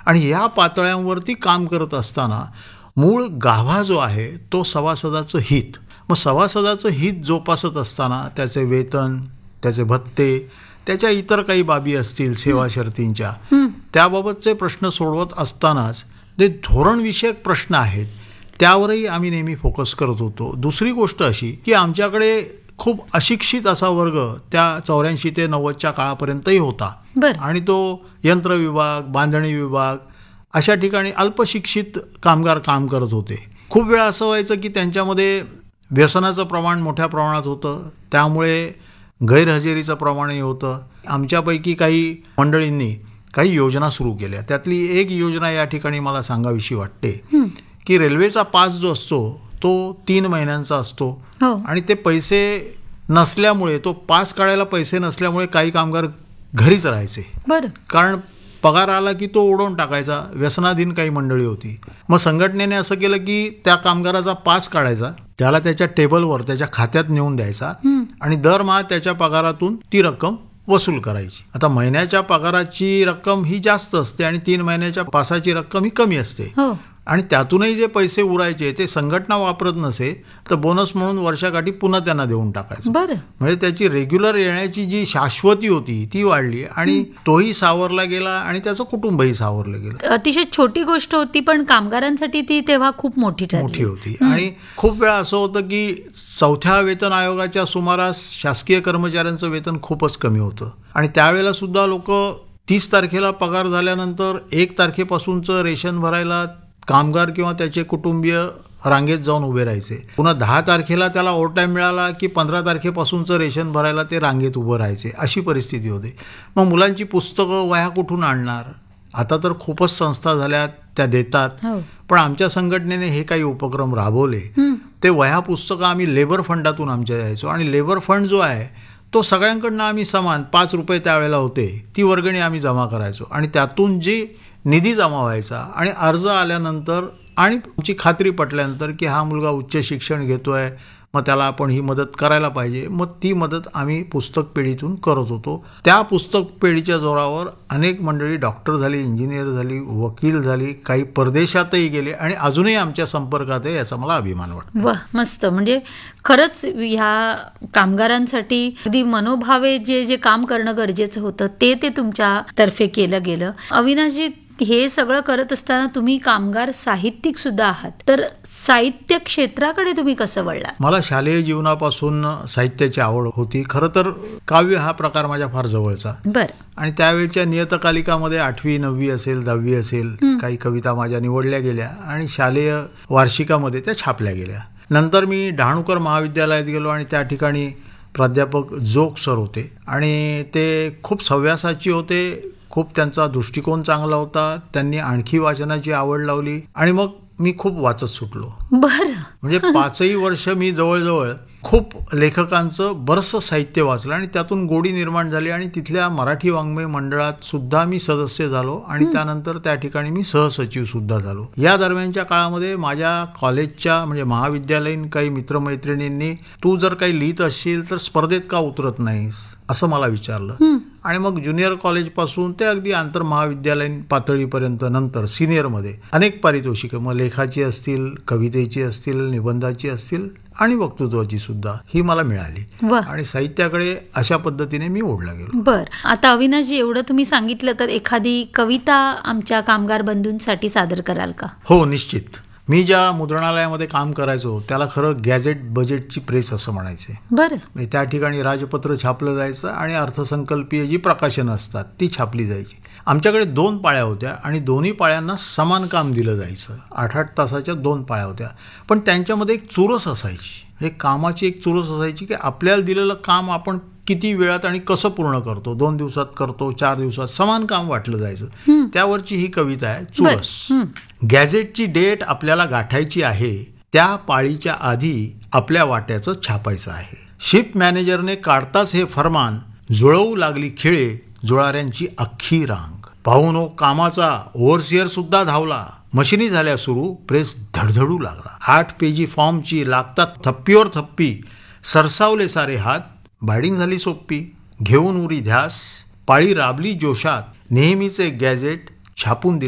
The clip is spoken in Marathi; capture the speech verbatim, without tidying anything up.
आणि या पातळ्यांवरती काम करत असताना मूळ गाभा जो आहे तो सभासदाचं हित, मग सभासदाचं हित जोपासत असताना त्याचे वेतन, त्याचे भत्ते, त्याच्या इतर काही बाबी असतील सेवा शर्तींच्या, त्याबाबतचे प्रश्न सोडवत असतानाच जे धोरणविषयक प्रश्न आहेत त्यावरही आम्ही नेहमी फोकस करत होतो. दुसरी गोष्ट अशी की आमच्याकडे खूप अशिक्षित असा वर्ग त्या चौऱ्याऐंशी ते नव्वदच्या काळापर्यंतही होता आणि तो यंत्र विभाग, बांधणी विभाग अशा ठिकाणी अल्पशिक्षित कामगार काम करत होते. खूप वेळा असं व्हायचं की त्यांच्यामध्ये व्यसनाचं प्रमाण मोठ्या प्रमाणात होतं, त्यामुळे गैरहजेरीचं प्रमाणही होतं. आमच्यापैकी काही मंडळींनी काही योजना सुरू केल्या. त्यातली एक योजना या ठिकाणी मला सांगावीशी वाटते की रेल्वेचा पास जो असतो तो तीन महिन्यांचा असतो आणि ते पैसे नसल्यामुळे, तो पास काढायला पैसे नसल्यामुळे काही कामगार घरीच राहायचे. बरं. कारण पगार आला की तो उडवून टाकायचा. व्यसनाधीन काही मंडळी होती. मग संघटनेने असं केलं की त्या कामगाराचा पास काढायचा, त्याला त्याच्या टेबलवर त्याच्या खात्यात नेऊन द्यायचा आणि दरमहा त्याच्या पगारातून ती रक्कम वसूल करायची. आता महिन्याच्या पगाराची रक्कम ही जास्त असते आणि तीन महिन्याच्या पासाची रक्कम ही कमी असते आणि त्यातूनही जे पैसे उरायचे ते संघटना वापरत नसे तर बोनस म्हणून वर्षाकाठी पुन्हा त्यांना देऊन टाकायचं. म्हणजे त्याची रेग्युलर येण्याची जी शाश्वती होती ती वाढली आणि तोही सावरला गेला आणि त्याचं कुटुंबही सावरलं गेलं. अतिशय छोटी गोष्ट होती पण कामगारांसाठी ती तेव्हा खूप मोठी मोठी होती. आणि खूप वेळा असं होतं की चौथ्या वेतन आयोगाच्या सुमारास शासकीय कर्मचाऱ्यांचं वेतन खूपच कमी होतं आणि त्यावेळेला सुद्धा लोक तीस तारखेला पगार झाल्यानंतर एक तारखेपासूनचं रेशन भरायला कामगार किंवा त्याचे कुटुंबीय रांगेत जाऊन उभे राहायचे. पुन्हा दहा तारखेला त्याला ओव्हर टाईम मिळाला की पंधरा तारखेपासूनचं रेशन भरायला ते रांगेत उभं राहायचे. अशी परिस्थिती होती. मग मुलांची पुस्तकं, वह्या कुठून आणणार? आता तर खूपच संस्था झाल्या त्या देतात, पण आमच्या संघटनेने हे काही उपक्रम राबवले. ते वह्या पुस्तकं आम्ही लेबर फंडातून आमच्या द्यायचो आणि लेबर फंड जो आहे तो सगळ्यांकडनं आम्ही समान पाच रुपये त्यावेळेला होते ती वर्गणी आम्ही जमा करायचो आणि त्यातून जी निधी जमा व्हायचा आणि अर्ज आल्यानंतर आणि आमची खात्री पटल्यानंतर की हा मुलगा उच्च शिक्षण घेतोय, मग त्याला आपण ही मदत करायला पाहिजे, मग ती मदत आम्ही पुस्तक पेढीतून करत होतो. त्या पुस्तक पेढीच्या जोरावर अनेक मंडळी डॉक्टर झाली, इंजिनियर झाली, वकील झाली, काही परदेशातही गेले आणि अजूनही आमच्या संपर्कात आहे, याचा मला अभिमान वाटतो. वा, मस्त. म्हणजे खरंच ह्या कामगारांसाठी अगदी मनोभावे जे जे काम करणं गरजेचं होतं ते ते तुमच्या तर्फे केलं गेलं. अविनाशजी, हे सगळं करत असताना तुम्ही कामगार साहित्यिक सुद्धा आहात, तर साहित्य क्षेत्राकडे तुम्ही कसं वळला? मला शालेय जीवनापासून साहित्याची आवड होती. खरं तर काव्य हा प्रकार माझ्या फार जवळचा. बरं. आणि त्यावेळच्या नियतकालिकामध्ये आठवी नववी असेल, दहावी असेल, काही कविता माझ्या निवडल्या गेल्या आणि शालेय वार्षिकामध्ये त्या छापल्या गेल्या. नंतर मी डहाणूकर महाविद्यालयात गेलो आणि त्या ठिकाणी प्राध्यापक जोग सर होते आणि ते खूप सव्यासाची होते. खूप त्यांचा दृष्टिकोन चांगला होता. त्यांनी आणखी वाचनाची आवड लावली आणि मग मी खूप वाचत सुटलो. बरं. म्हणजे पाचही वर्ष मी जवळजवळ खूप लेखकांचं बरंचसं साहित्य वाचलं आणि त्यातून गोडी निर्माण झाली आणि तिथल्या मराठी वाङ्मय मंडळात सुद्धा मी सदस्य झालो आणि त्यानंतर त्या ठिकाणी मी सहसचिव सुद्धा झालो. या दरम्यानच्या काळामध्ये माझ्या कॉलेजच्या म्हणजे महाविद्यालयीन काही मित्रमैत्रिणींनी तू जर काही लिहित असशील तर स्पर्धेत का उतरत नाहीस असं मला विचारलं आणि मग ज्युनियर कॉलेजपासून ते अगदी आंतर महाविद्यालयीन पातळीपर्यंत नंतर सिनियरमध्ये अनेक पारितोषिकं मग लेखाची असतील, कवितेची असतील, निबंधाची असतील आणि वक्तृत्वाची सुद्धा ही मला मिळाली आणि साहित्याकडे अशा पद्धतीने मी ओढला गेलो. बर. आता अविनाशजी, एवढं तुम्ही सांगितलं तर एखादी कविता आमच्या कामगार बंधूंसाठी सादर कराल का? हो, निश्चित. मी ज्या मुद्रणालयामध्ये काम करायचो त्याला खरं गॅझेट बजेटची प्रेस असं म्हणायचे. बरं. त्या ठिकाणी राजपत्र छापलं जायचं आणि अर्थसंकल्पीय जी प्रकाशनं असतात ती छापली जायची. आमच्याकडे दोन पाळ्या होत्या आणि दोन्ही पाळ्यांना समान काम दिलं जायचं. आठ आठ तासाच्या दोन पाळ्या होत्या, पण त्यांच्यामध्ये एक चुरस असायची. हे कामाची एक चुरस असायची की आपल्याला दिलेलं काम आपण किती वेळात आणि कसं पूर्ण करतो, दोन दिवसात करतो, चार दिवसात, समान काम वाटलं जायचं. त्यावरची ही कविता आहे, चुरस. गॅझेटची डेट आपल्याला गाठायची आहे, त्या पाळीच्या आधी आपल्या वाट्याचं छापायचं आहे. शिप मॅनेजरने काढताच हे फरमान, जुळवू लागली खिळे जुळाऱ्यांची अख्खी रांग. पाहुणो कामाचा ओव्हरसिअर सुद्धा धावला, मशिनी झाल्या सुरू, प्रेस धडधडू लागला. आठ पेजी फॉर्मची लागतात थप्पीवर थप्पी, सरसावले सारे हात, बायडिंग झाली सोपी. घेऊन उरी ध्यास, पाळी राबली जोशात, नेहमीचे गॅझेट छापून दिले